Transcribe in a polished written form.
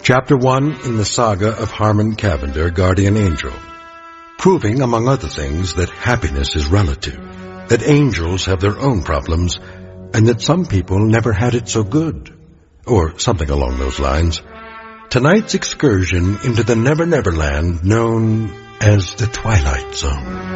Chapter 1 in the saga of Harmon Cavender, Guardian Angel, proving, among other things, that happiness is relative, that angels have their own problems, and that some people never had it so good, or something along those lines. Tonight's excursion into the Never Never Land known as the Twilight Zone.